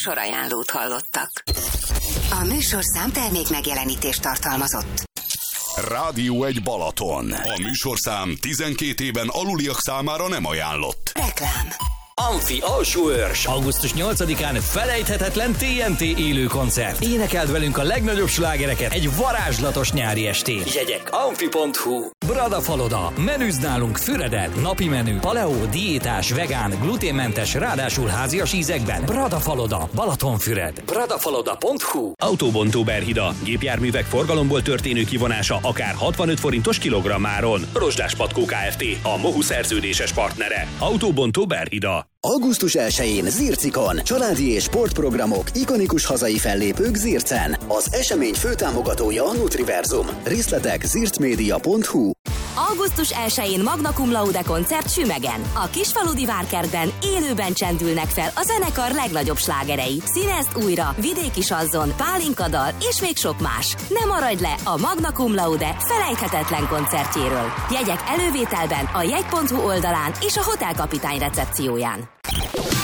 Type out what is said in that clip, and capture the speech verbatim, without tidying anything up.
műsorajánlót hallottak. A műsorszám termék megjelenítést tartalmazott. Rádió egy Balaton. A műsorszám tizenkét éven aluliak számára nem ajánlott. Reklám. Amfi alsóőrs. augusztus nyolcadikán felejthetetlen té en té élő koncert. Énekeld velünk a legnagyobb slágereket egy varázslatos nyári estén. Jegyek amfi pont hu. Bradafaloda. Menüzd nálunk Füreden. Napi menü. Paleo, diétás, vegán, gluténmentes, ráadásul házias ízekben. Bradafaloda. Balatonfüred. Bradafaloda pont hu. Autóbontó Berhida. Gépjárművek forgalomból történő kivonása akár hatvanöt forintos kilogrammáron. Rozsdás Patkó Kft. A Mohu szerződéses partnere. Autóbontó Berhida. augusztus elsején Zircikon. Családi és sportprogramok, ikonikus hazai fellépők Zircen. Az esemény főtámogatója a Nutriverzum. Részletek zircmedia pont hu. augusztus elsején Magna Cum Laude koncert Sümegen. A Kisfaludi Várkertben élőben csendülnek fel a zenekar legnagyobb slágerei. Színezd újra, Vidéki Sazzon, Pálinkadal és még sok más. Ne maradj le a Magna Cum Laude felejthetetlen koncertjéről. Jegyek elővételben a jegy pont hu oldalán és a Hotel Kapitány recepcióján.